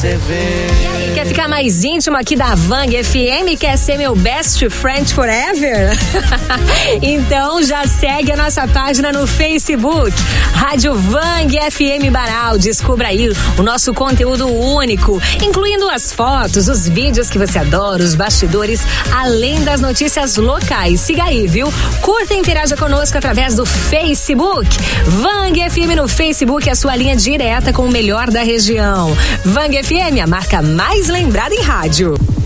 você vê. E aí, quer ficar mais íntimo aqui da Vang FM? Quer ser meu best friend forever? Então já segue a nossa página no Facebook, Rádio Vang FM Baral. Descubra aí o nosso conteúdo único, incluindo as fotos, os vídeos que você adora, os bastidores, além das notícias locais. Siga aí, viu? Curta e interaja conosco através do Facebook. Vang FM no Facebook é a sua linha direta com o melhor da região. Vang FM, a marca mais lembrada em rádio.